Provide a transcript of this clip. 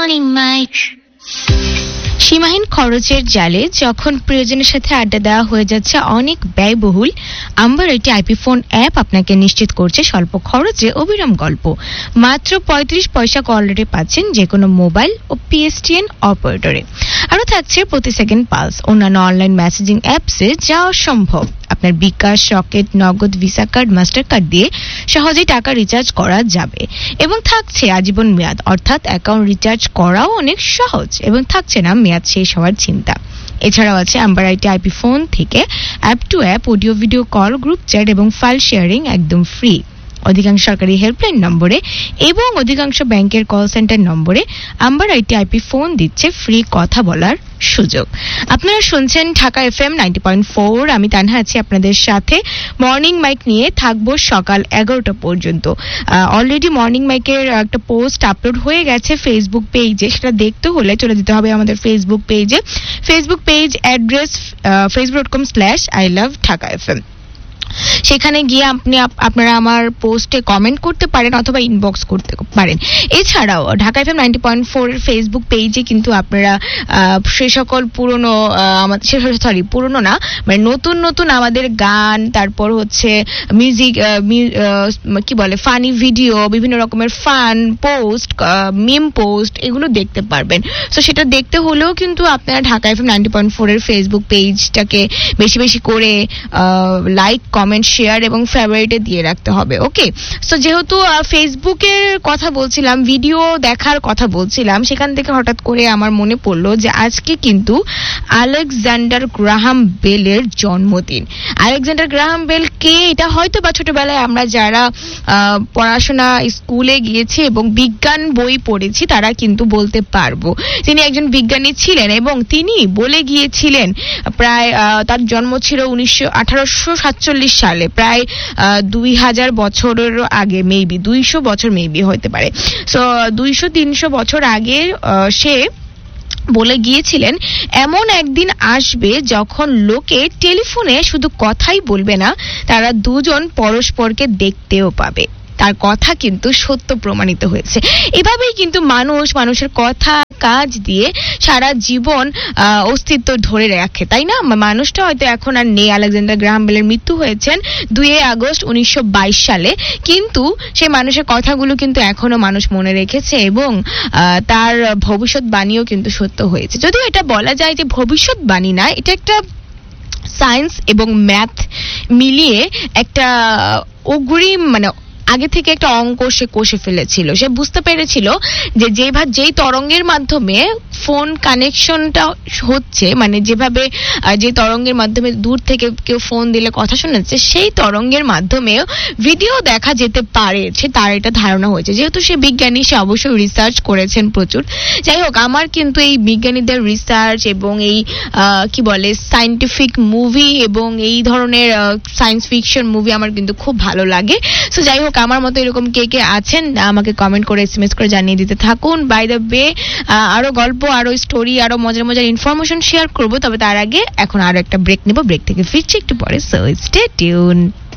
সীমাহীন খরচের জালে যখন প্রিয়জনের সাথে আড্ডা দেওয়া হয়ে যাচ্ছে অনেক ব্যয়বহুল, আম্বার একটি আইপি ফোন অ্যাপ আপনাকে নিশ্চিত করছে স্বল্প খরচে অবিরাম গল্প। মাত্র 35 পয়সা কল রেটে পাচ্ছেন যে কোনো মোবাইল ও পিএসটিএন অপারেটরে। আরও থাকছে প্রতি সেকেন্ড পালস। অন্যান্য অনলাইন মেসেজিং অ্যাপসে যা অসম্ভব। আপনার বিকাশ, রকেট, নগদ, ভিসা কার্ড, মাস্টার কার্ড দিয়ে সহজেই টাকা রিচার্জ করা যাবে এবং থাকছে আজীবন মেয়াদ, অর্থাৎ অ্যাকাউন্ট রিচার্জ করাও অনেক সহজ এবং থাকছে না মেয়াদ শেষ হওয়ার চিন্তা। এছাড়াও আছে আম্বার আইটি আইপি ফোন থেকে app two app audio video call, group chat এবং ফাইল শেয়ারিং একদম ফ্রি। অধিকাংশ সরকারি হেল্পলাইন নম্বরে এবং অধিকাংশ ব্যাংকের কল সেন্টার নম্বরে আম্বার আইটি আইপি ফোন দিচ্ছে ফ্রি কথা বলার সুযোগ। আপনারা শুনছেন ঢাকা এফএম 90.4। আমি তানহা আছি আপনাদের সাথে। মর্নিং মাইক নিয়ে থাকবো সকাল 11টা পর্যন্ত। অলরেডি মর্নিং মাইকের একটা পোস্ট আপলোড হয়ে গেছে ফেসবুক পেজে। সেটা দেখতে হলে চলে যেতে হবে আমাদের ফেসবুক পেজে। Facebook page address facebook.com/ilovedhakafm। সেখানে গিয়ে আপনারা আমার পোস্টে কমেন্ট করতে পারেন অথবা ইনবক্স করতে পারেন। এছাড়াও ঢাকা এফএম 90.4 এর ফেসবুক পেজে কিন্তু আপনারা সে সকল পুরনো না, মানে নতুন নতুন আমাদের গান, তারপর হচ্ছে মিউজিক, কি বলে, ফানি ভিডিও, বিভিন্ন রকমের ফান পোস্ট, মিম পোস্ট, এগুলো দেখতে পারবেন। তো সেটা দেখতে হলেও কিন্তু আপনারা ঢাকা এফএম 90.4 এর ফেসবুক পেজটাকে বেশি বেশি করে লাইক, কমেন্ট, শেয়ার এবং ফেভারিটে দিয়ে রাখতে হবে। ওকে, সো যেহেতু ফেসবুকের কথা বলছিলাম, ভিডিও দেখার কথা বলছিলাম, সেখান থেকে হঠাৎ করে আমার মনে পড়লো যে আজকে কিন্তু আলেকজান্ডার গ্রাহাম বেলের জন্মদিন। আলেকজান্ডার গ্রাহাম বেল কে? এটা হয়তো বা ছোটবেলায় আমরা যারা পড়াশোনা স্কুলে গিয়েছি এবং বিজ্ঞান বই পড়েছি তারা কিন্তু বলতে পারবো। তিনি একজন বিজ্ঞানী ছিলেন এবং তিনি বলে গিয়েছিলেন প্রায় তার জন্ম ছিল 1847 সালে, প্রায় 2000 বছরেরও আগে, মেবি 200 বছর মেবি হতে পারে। সো 200-300 বছর আগে সে বলে গিয়েছিলেন এমন একদিন আসবে যখন লোকে টেলিফোনে শুধু কথাই বলবে না, তারা দুজন পরস্পরকে দেখতেও পাবে। তার কথা কিন্তু সত্য প্রমাণিত হয়েছে। এভাবেই কিন্তু মানুষের কথা কাজ দিয়ে সারা জীবন অস্তিত্ব ধরে রাখে, তাই না? মানুষটা হয়তো এখন আর নেই। আলেকজান্ডার গ্রাহাম বেলের মৃত্যু হয়েছেন 2 আগস্ট 1922 সালে, কিন্তু সেই মানুষের কথাগুলো কিন্তু এখনো মানুষ মনে রেখেছে এবং তার ভবিষ্যৎবাণীও কিন্তু সত্য হয়েছে। যদিও এটা বলা যায় যে ভবিষ্যৎবাণী না, এটা একটা সায়েন্স এবং ম্যাথ মিলিয়ে একটা অগ্রিম, মানে আগে থেকে একটা অঙ্ক সে কষে ফেলেছিল। সে বুঝতে পেরেছিল যে যেই তরঙ্গের মাধ্যমে ফোন কানেকশনটা হচ্ছে, মানে যেভাবে যে তরঙ্গের মাধ্যমে দূর থেকে কেউ ফোন দিলে কথা শোনাচ্ছে, সেই তরঙ্গের মাধ্যমে ভিডিও দেখা যেতে পারে, সে তার এটা ধারণা হয়েছে। যেহেতু সে বিজ্ঞানী, সে অবশ্যই রিসার্চ করেছেন প্রচুর। যাই হোক, আমার কিন্তু এই বিজ্ঞানীদের রিসার্চ এবং এই কি বলে সায়েন্টিফিক মুভি এবং এই ধরনের সায়েন্স ফিকশন মুভি আমার কিন্তু খুব ভালো লাগে। সো যাই হোক, আমার মতো এরকম কে কে আছেন আমাকে কমেন্ট করে, এসএমএস করে জানিয়ে দিতে থাকুন। বাই দ্য ওয়ে, আরো গল্প, আরো স্টোরি, আরো মজার মজার ইনফরমেশন শেয়ার করবো। তবে তার আগে এখন আরো একটা ব্রেক নেব। ব্রেক থেকে ফিরছি একটু পরে। So stay tune.